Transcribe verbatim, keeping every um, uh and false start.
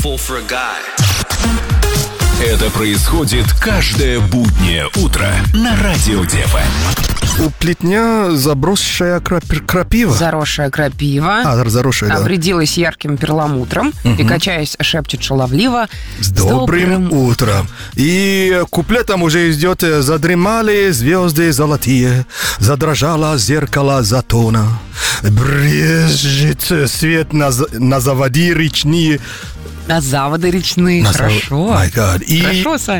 Это происходит каждое буднее утро на Радио ДФМ. У плетня забросшая крап- крапива. Заросшая крапива. А, заросшая, да. Обрядилась ярким перламутром. Угу. И, качаясь, шепчет шаловливо: С добрым, добрым утром. И куплетом уже идет: задремали звезды золотые, задрожало зеркало затона, брежет свет на, на заводи речные. На заводы речные. На Хорошо. Зав... И... Хорошо, Сань.